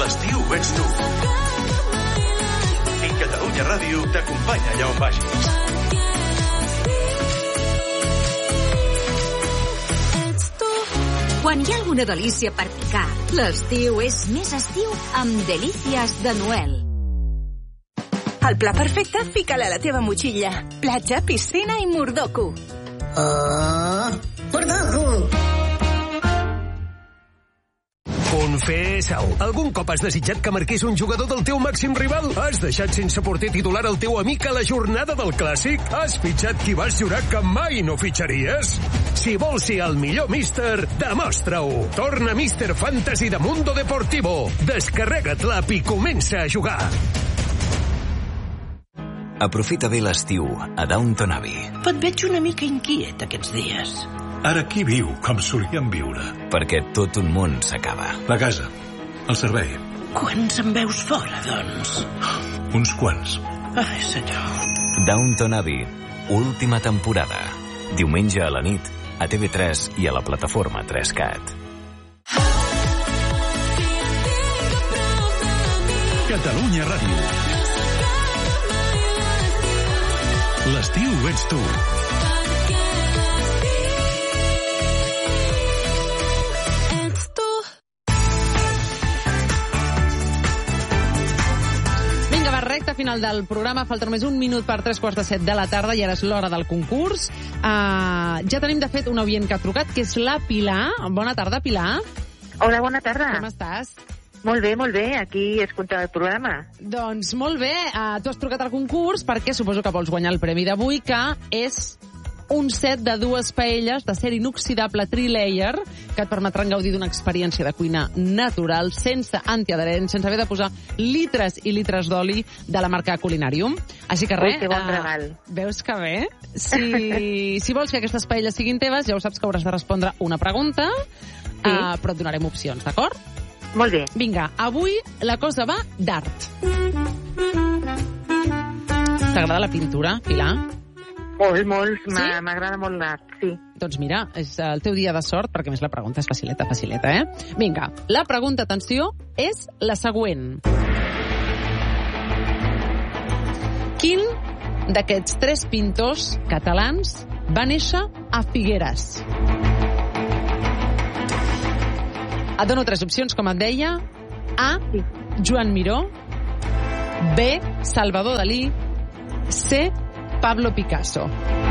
L'estiu ets tu. I Catalunya Ràdio t'acompanya allà on vagis. Quan hi ha alguna delícia per picar, l'estiu és més estiu amb Delícies de Noel. El pla perfecte, fica-la a la teva motxilla. Platja, piscina i mordoco. Mordoco! Confessa-ho. Algun cop has desitjat que marqués un jugador del teu màxim rival? Has deixat sense porter titular el teu amic a la jornada del Clàssic? Has fitxat qui vas jurar que mai no fitxaries? Si vols ser el millor míster, demostra-ho. Torna Míster Fantasy de Mundo Deportivo. Descarrega't l'app i comença a jugar. Aprofita bé l'estiu a Downton Abbey. Et veig una mica inquiet aquests dies. Ara qui viu com solíem viure? Perquè tot un món s'acaba. La casa, el servei. Quants en veus fora, doncs? Uns quants. Ai, senyor. Downton Abbey, última temporada. Diumenge a la nit, a TV3 i a la plataforma 3Cat. Catalunya Ràdio. L'estiu ets tu. Vinga, va, recta final del programa. Falta només un minut per 7:45 de la tarda i ara és l'hora del concurs. Ja tenim, de fet, un oient que ha trucat, que és la Pilar. Bona tarda, Pilar. Hola, bona tarda. Com estàs? Molt bé, aquí escolta el programa. Doncs molt bé, tu has trucat al concurs perquè suposo que vols guanyar el premi d'avui, que és un set de 2 paelles d'acer inoxidable Tri-Layer que et permetran gaudir d'una experiència de cuina natural, sense antiadherents, sense haver de posar litres i litres d'oli de la marca Culinarium. Així que res... Ui, que bon regal. Veus que bé? Si vols que aquestes paelles siguin teves, ja ho saps que hauràs de respondre una pregunta, però et donarem opcions, d'acord? Molt bé. Vinga, avui la cosa va d'art. T'agrada la pintura, Pilar? Molt. Sí? M'agrada molt l'art, sí. Doncs mira, és el teu dia de sort, perquè més la pregunta és facileta, Vinga, la pregunta, atenció, és la següent. Quin d'aquests 3 pintors catalans va néixer a Figueres? Et dono 3 opcions, com et deia. A, Joan Miró. B, Salvador Dalí. C, Pablo Picasso.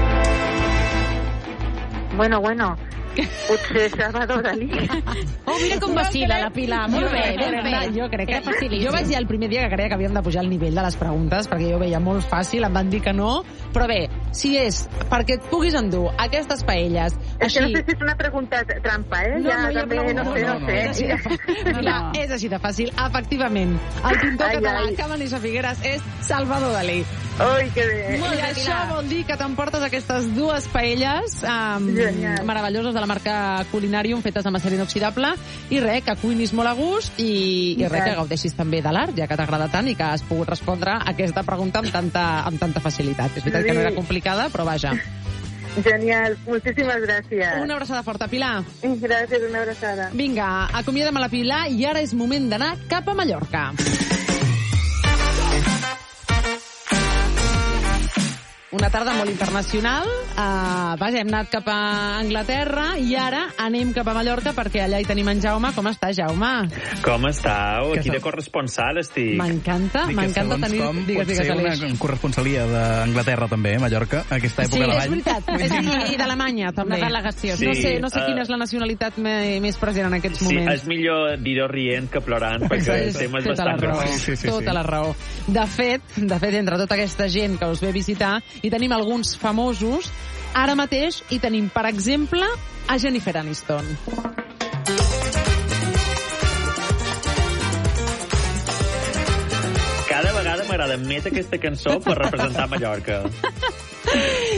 Bueno. Potser Salvador Dalí. Oh, mira com vacila la Pilar. Molt bé, ben fet. Jo crec que facilíssim. Jo vaig dir el primer dia que creia que havíem de pujar el nivell de les preguntes, perquè jo ho veia molt fàcil, em van dir que no, però bé, si és perquè et puguis endur aquestes paelles... És que no sé si és una pregunta trampa, No sé. Pilar, és així de fàcil. Efectivament, el pintor català que va néixer a Figueres és Salvador Dalí. Ui, que bé. I això vol dir que t'emportes aquestes 2 paelles meravelloses de la marca Culinarium, fetes amb acer inoxidable, i res, que cuinis molt a gust i res, que gaudeixis també de l'art, ja que t'agrada tant i que has pogut respondre a aquesta pregunta amb tanta facilitat. És veritat que no era complicada, però vaja. Genial, moltíssimes gràcies. Una abraçada forta, Pilar. Gràcies, una abraçada. Vinga, acomiadem a la Pilar i ara és moment d'anar cap a Mallorca. Una tarda molt internacional. Vaja, hem anat cap a Anglaterra i ara anem cap a Mallorca perquè allà hi tenim en Jaume. Com estàs, Jaume? Com estàu? Aquí de corresponsal estic. M'encanta tenir... Pot ser una corresponsalia d'Anglaterra també, Mallorca, a aquesta època de l'any. Sí, és veritat. I d'Alemanya, també. Una delegació. No sé quina és la nacionalitat més present en aquests moments. Sí, és millor dir-ho rient que plorant, perquè el tema és bastant greu. Tota la raó. De fet, entre tota aquesta gent que us ve a visitar, hi tenim alguns famosos. Ara mateix hi tenim, per exemple, a Jennifer Aniston. Cada vegada m'agrada més aquesta cançó per representar Mallorca.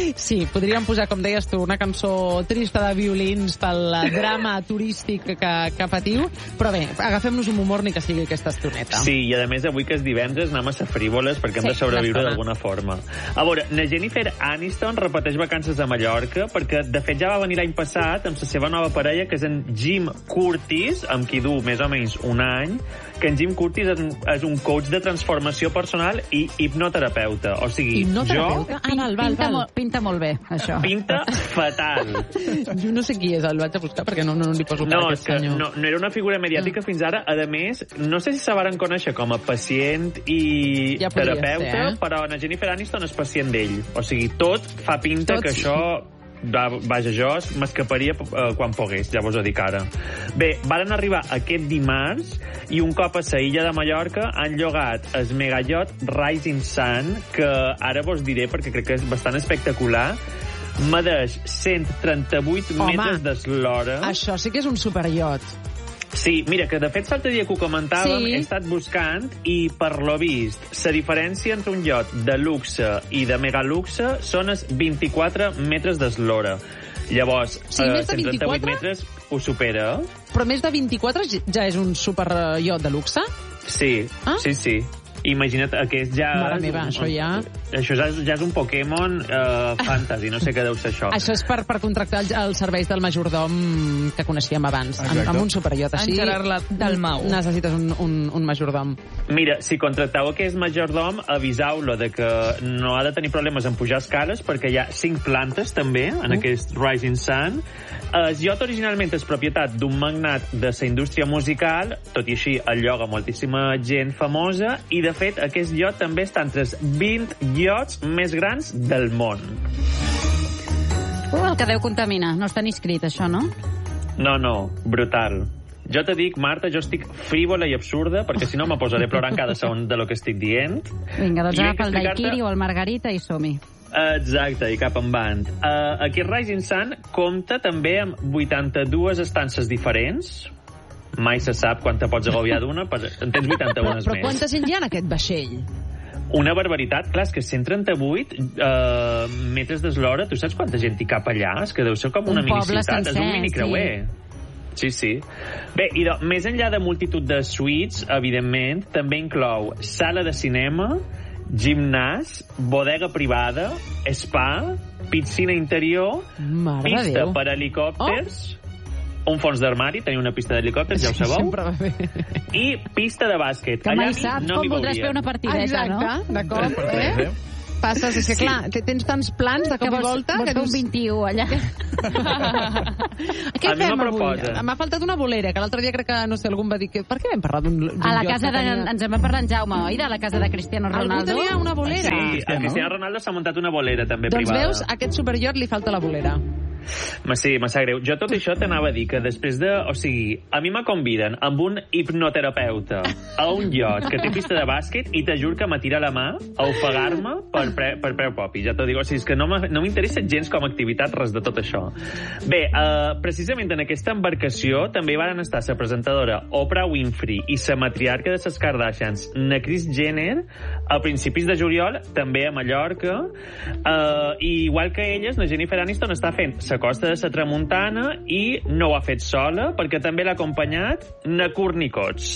Sí, podríem posar, com deies tu, una cançó trista de violins pel drama turístic que patiu, però bé, agafem-nos un humor ni que sigui aquesta estoneta. Sí, i a més avui que és divendres anem a ser frívoles perquè hem de sobreviure d'alguna forma. A veure, la Jennifer Aniston repeteix vacances a Mallorca perquè de fet ja va venir l'any passat amb la seva nova parella, que és en Jim Curtis, amb qui du més o menys un any, que en Jim Curtis és un coach de transformació personal i hipnoterapeuta. O sigui, hipnoterapeuta? Pinta molt bé, això. Pinta fatal. Jo no sé qui és, el vaig a buscar perquè no li poso cara a aquest senyor. No era una figura mediàtica fins ara. A més, no sé si se varen conèixer com a pacient i terapeuta, però la Jennifer Aniston és pacient d'ell. O sigui, tot fa pinta que això... Vaja, jo m'escaparia quan pogués, ja vos ho dic ara. Bé, varen arribar aquest dimarts i un cop a la illa de Mallorca han llogat el megallot Rising Sun, que ara vos diré perquè crec que és bastant espectacular. Medeix 138 metres d'eslora. Això sí que és un superiot. Sí, mira, que de fet l'altre dia que ho comentàvem, he estat buscant i per lo vist, la diferència entre un iot de luxe i de megaluxe són els 24 metres d'eslora. Llavors, 138 metres ho supera. Però més de 24 ja és un superiot de luxe? Sí, sí. Imagina't, aquest ja... Mare meva, això ja... Això ja és un Pokémon fantasy, no sé què deu ser això. Això és per contractar els serveis del majordom que coneixíem abans. Amb un superiot així... En Gerard Dalmau. Necessites un majordom. Mira, si contracteu aquest majordom, aviseu-lo de que no ha de tenir problemes en pujar escales, perquè hi ha 5 plantes, també, en aquest Rising Sun. El iot originalment és propietat d'un magnat de la indústria musical, tot i així el lloga moltíssima gent famosa, i de fet aquest iot també està entre els 20 iots més grans del món. El que deu contaminar. No està ni escrit, això, no? No, brutal. Jo te dic, Marta, jo estic frívola i absurda, perquè si no me posaré plorant cada segon de lo que estic dient. Vinga, doncs agafa el daiquiri o el margarita i som-hi. Exacte, i cap en band. Aquest Rising Sun compta també amb 82 estances diferents. Mai se sap quan te pots agobiar d'una, en tens 81 més. Però quanta gent hi ha en aquest vaixell? Una barbaritat, clar, és que 138 metres d'eslora, tu saps quanta gent hi cap allà? És que deu ser com una miniciutat, és un minicreuer. Sí. Bé, i més enllà de multitud de suites, evidentment, també inclou sala de cinema, gimnàs, bodega privada, spa, piscina interior, pista per helicòpters... Un fons d'armari, tenia una pista d'helicòpters, ja ho sabeu. Sempre va bé. I pista de bàsquet. Que mai saps com voldràs fer una partideta, no? Exacte, d'acord. Passes, és que clar, tens tants plans de cop i volta... Vols fer un 21 allà. Què fem avui? M'ha faltat una bolera, que l'altre dia crec que, no sé, algú em va dir que... Per què vam parlar d'un a la casa ens en va parlar en Jaume, oi? De la casa de Cristiano Ronaldo. Algú tenia una bolera. Sí, a Cristiano Ronaldo s'ha muntat una bolera també privada. Doncs veus, a aquest superiot li falta la bolera. Sí, me sap greu. Jo tot això t'anava a dir que després de... O sigui, a mi me conviden amb un hipnoterapeuta a un iot que té pista de bàsquet i te juro que m'atira la mà a ofegar-me per preu popi. Ja t'ho dic. O sigui, és que no m'interessa gens com a activitat res de tot això. Bé, precisament en aquesta embarcació també van estar la presentadora Oprah Winfrey i la matriarca de les Kardashians, na Kris Jenner, a principis de juliol, també a Mallorca. I igual que elles, la Jennifer Aniston està fent la costa de la Tramuntana i no ho ha fet sola, perquè també l'ha acompanyat na Courtney Cox.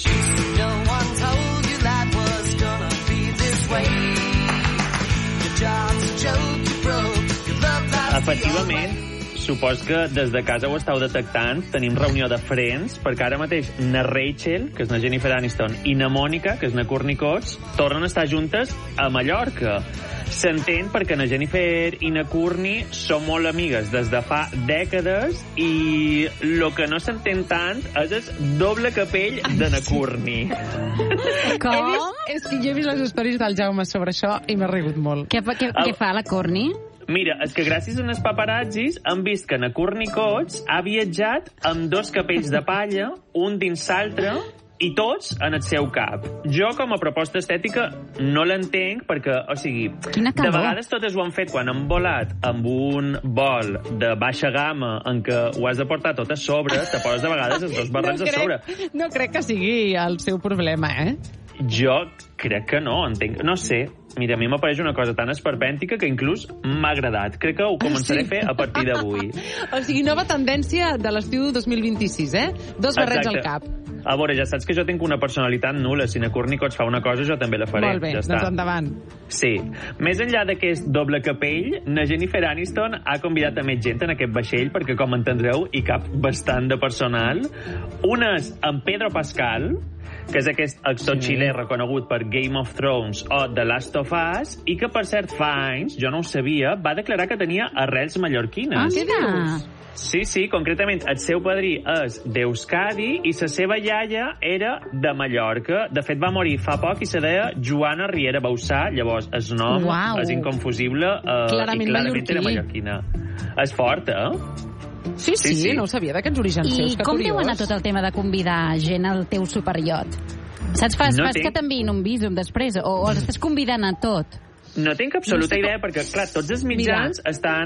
Efectivament, supos que des de casa ho estàu detectant, tenim reunió de Friends, perquè ara mateix na Rachel, que és na Jennifer Aniston, i na Mònica, que és na Courtney Cox, tornen a estar juntes a Mallorca. S'entén perquè na Jennifer i na Courtney són molt amigues des de fa dècades i el que no s'entén tant és el doble capell de na Courtney. Com? És que jo he vist les històries del Jaume sobre això i m'ha rigut molt. Què fa la Courtney? Mira, és que gràcies a els paparazzis han vist que na Courtney Cox ha viatjat amb 2 capells de palla, un dins l'altre, i tots en el seu cap. Jo, com a proposta estètica, no l'entenc perquè, o sigui, de vegades totes ho han fet quan han volat amb un vol de baixa gamma en què ho has de portar tot a sobre, te poses de vegades els 2 barrets a sobre. No crec que sigui el seu problema, Jo crec que no, entenc. No sé. mira, a mi m'apareix una cosa tan esperpèntica que inclús m'ha agradat. Crec que ho començaré a fer a partir d'avui. O sigui, nova tendència de l'estiu 2026, eh? 2 barrets al cap. A veure, ja saps que jo tinc una personalitat nul·la. Si na Courtney fa una cosa, jo també la faré. Molt bé, ja doncs endavant. Sí. Més enllà d'aquest doble capell, la Jennifer Aniston ha convidat a més gent en aquest vaixell, perquè, com entendreu, hi cap bastant de personal. Un és en Pedro Pascal, que és aquest actor xilè reconegut per Game of Thrones o The Last of Us, i que, per cert, fa anys, jo no ho sabia, va declarar que tenia arrels mallorquines. Què dius? Sí, concretament, el seu padrí és d'Euskadi i la seva iaia era de Mallorca. De fet, va morir fa poc i se deia Joana Riera Bausà, llavors el nom és inconfusible clarament i clarament era mallorquina. És fort, Sí, no ho sabia d'aquests orígens seus. I com deu anar tot el tema de convidar gent al teu superiot? Saps, fas que t'enviïn un visum després o els estàs convidant a tot? No tinc absoluta idea, perquè, clar, tots els mitjans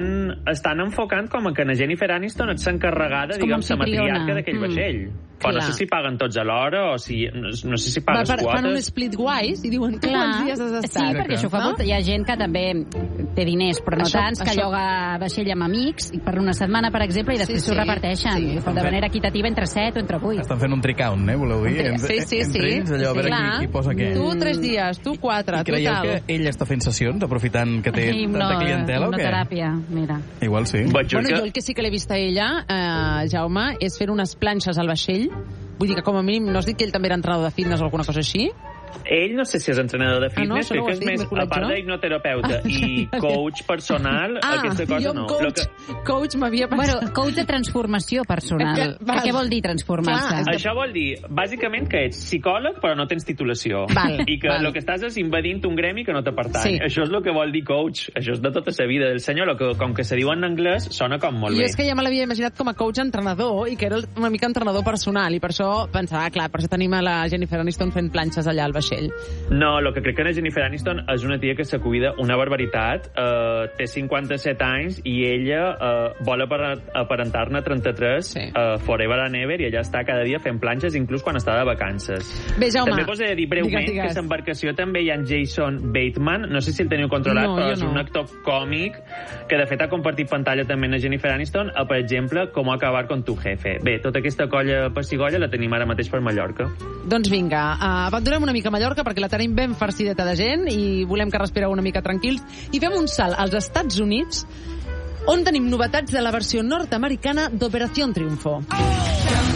estan enfocant com a que la Jennifer Aniston és s'encarregada, diguem, la matriarca d'aquell vaixell. Però no sé si paguen tots alhora o si... No sé si pagues quotes. Fan un split wise i diuen quants dies has estat. Sí, perquè això fa molt... Hi ha gent que també té diners, però no tants, que lloga vaixell amb amics per una setmana, per exemple, i després s'ho reparteixen de manera equitativa entre 7 o entre 8. Estan fent un tricount, voleu dir? Sí. Entre ells, allò, a veure qui posa què. Tu 3 dies, tu 4, I creieu que ell està fent sessions, aprofitant que té tanta clientela o què? Hipnoteràpia, mira. Igual sí. Jo el que sí que l'he vist a ella, Jaume, és fer unes planxes al vaixell. Vull dir que com a mínim, no has dit que ell també era entrenador de fitness o alguna cosa així? Ell no sé si és entrenador de fitness, crec que és més, a part d'hipnoterapeuta i coach personal, aquesta cosa no. Coach m'havia pensat. Bueno, coach de transformació personal. Què vol dir transformar-se? Això vol dir, bàsicament, que ets psicòleg però no tens titulació. I que el que estàs és invadint un gremi que no te pertany. Això és el que vol dir coach. Això és de tota la vida del senyor, com que se diu en anglès, sona com molt bé. I és que ja me l'havia imaginat com a coach entrenador i que era una mica entrenador personal i per això pensava, clar, per això tenim a la Jennifer Aniston fent planxes allà al vaixell. No, el que crec que la Jennifer Aniston és una tia que se cuida una barbaritat, té 57 anys i ella vol aparentar-ne 33 forever and ever, i ella està cada dia fent planxes, inclús quan està de vacances. Bé, Jaume, també us he de dir breument que a l'embarcació també hi ha Jason Bateman, no sé si el teniu controlat, però és un actor còmic que de fet ha compartit pantalla també amb la Jennifer Aniston, per exemple, Com acabar con tu jefe. Bé, tota aquesta colla pessigolla la tenim ara mateix per Mallorca. Doncs vinga, abandonem una mica Mallorca perquè la tenim ben farcideta de gent i volem que respireu una mica tranquils i fem un salt als Estats Units on tenim novetats de la versió nord-americana d'Operación Triunfo.